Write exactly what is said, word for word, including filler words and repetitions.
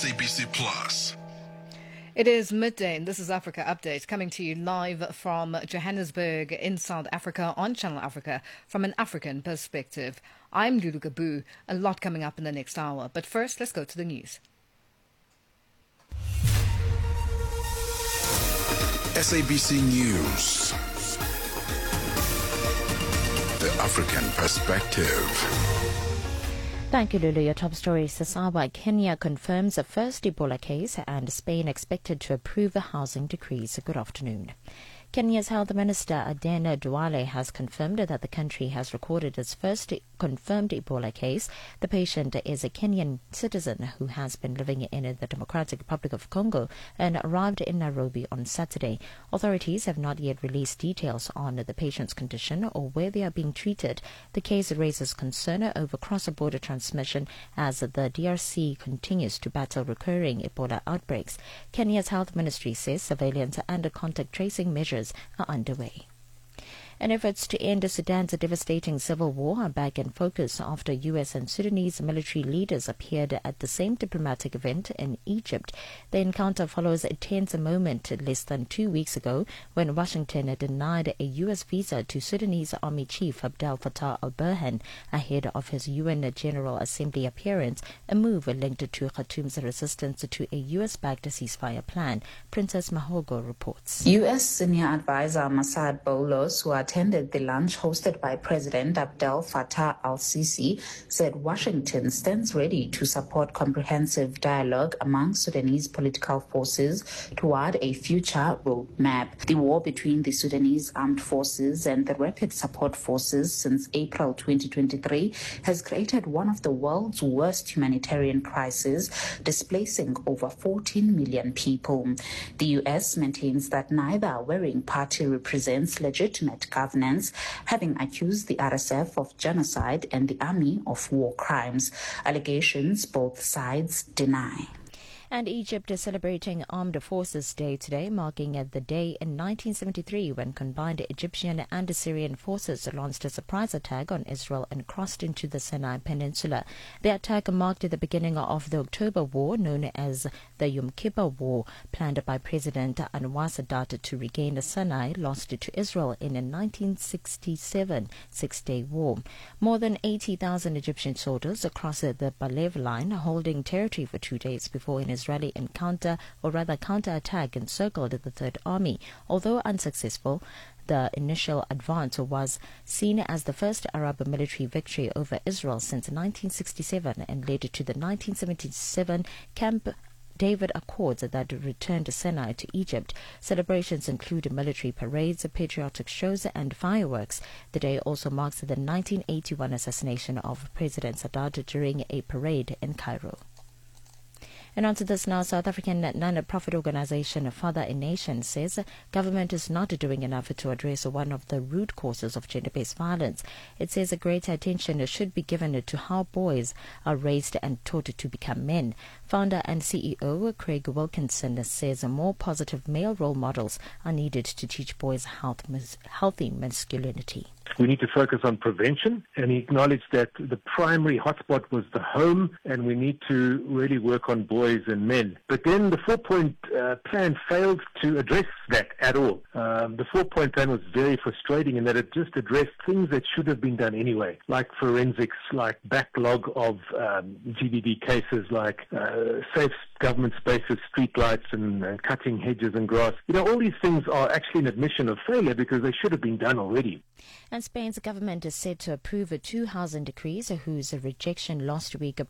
S A B C Plus. It is midday, and this is Africa Update, coming to you live from Johannesburg in South Africa on Channel Africa from an African perspective. I'm Lulu Gabu. A lot coming up in the next hour, but first, let's go to the news. S A B C News. The African perspective. Thank you, Lulu. Your top stories this hour. Kenya confirms the first Ebola case and Spain expected to approve the housing decrees. Good afternoon. Kenya's Health Minister Aden Duale has confirmed that the country has recorded its first confirmed Ebola case. The patient is a Kenyan citizen who has been living in the Democratic Republic of Congo and arrived in Nairobi on Saturday. Authorities have not yet released details on the patient's condition or where they are being treated. The case raises concern over cross-border transmission as the D R C continues to battle recurring Ebola outbreaks. Kenya's Health Ministry says surveillance and contact tracing measures are underway. And efforts to end Sudan's devastating civil war are back in focus after U S and Sudanese military leaders appeared at the same diplomatic event in Egypt. The encounter follows a tense moment less than two weeks ago when Washington denied a U S visa to Sudanese Army Chief Abdel Fattah al-Burhan ahead of his U N General Assembly appearance, a move linked to Khartoum's resistance to a U S-backed ceasefire plan. Princess Mahogo reports. U S senior advisor Massad Boulos, who attended the lunch hosted by President Abdel Fattah al-Sisi, said Washington stands ready to support comprehensive dialogue among Sudanese political forces toward a future roadmap. The war between the Sudanese armed forces and the Rapid Support Forces since April twenty twenty-three has created one of the world's worst humanitarian crises, displacing over fourteen million people. The U S maintains that neither warring party represents legitimate governance, having accused the R S F of genocide and the army of war crimes. Allegations both sides deny. And Egypt is celebrating Armed Forces Day today, marking the day in nineteen seventy-three when combined Egyptian and Syrian forces launched a surprise attack on Israel and crossed into the Sinai Peninsula. The attack marked the beginning of the October War, known as the Yom Kippur War, planned by President Anwar Sadat to regain the Sinai lost to Israel in a nineteen sixty-seven Six-Day War. More than eighty thousand Egyptian soldiers crossed the Balev line, holding territory for two days before an Israeli encounter, or rather counter-attack, encircled the Third Army. Although unsuccessful, the initial advance was seen as the first Arab military victory over Israel since nineteen sixty-seven and led to the nineteen seventy-seven Camp David Accords that returned Sinai to Egypt. Celebrations include military parades, patriotic shows and fireworks. The day also marks the nineteen eighty-one assassination of President Sadat during a parade in Cairo. And on to this now, South African non-profit organisation Father in Nation says government is not doing enough to address one of the root causes of gender-based violence. It says a greater attention should be given to how boys are raised and taught to become men. Founder and C E O Craig Wilkinson says more positive male role models are needed to teach boys health, healthy masculinity. We need to focus on prevention, and he acknowledged that the primary hotspot was the home, and we need to really work on boys and men. But then the four-point uh, plan failed to address that at all. Um, the four-point plan was very frustrating in that it just addressed things that should have been done anyway, like forensics, like backlog of um, G B V cases, like uh, safe government spaces, streetlights, and uh, cutting hedges and grass. You know, all these things are actually an admission of failure because they should have been done already. And Spain's government is set to approve two housing decrees whose rejection last week